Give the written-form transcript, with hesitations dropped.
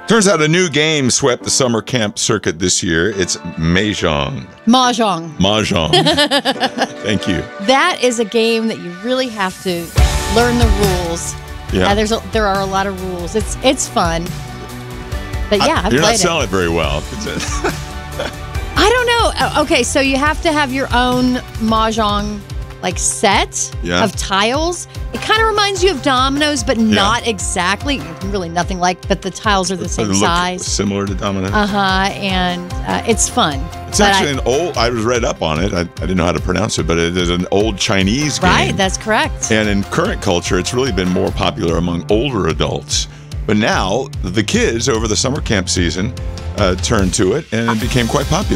Turns out a new game swept the summer camp circuit this year. It's Mahjong. Mahjong. Mahjong. Thank you. That is a game that you really have to learn the rules. Yeah. There are a lot of rules. It's fun. But yeah, I've you're not played selling it very well. I don't know. Okay, so you have to have your own Mahjong set of tiles. It kind of reminds you of dominoes, but not exactly. Really nothing like, but the tiles are the same size. Similar to dominoes. And it's fun. It's actually an old, I was read up on it. I didn't know how to pronounce it, but it is an old Chinese game. Right, that's correct. And in current culture, it's really been more popular among older adults. But now, the kids over the summer camp season turned to it, and it became quite popular.